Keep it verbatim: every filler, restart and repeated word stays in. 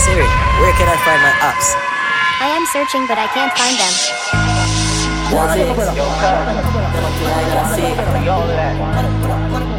Siri, where can I find my apps? I am searching, but I can't find them. That's it. Yo, cut. I can see.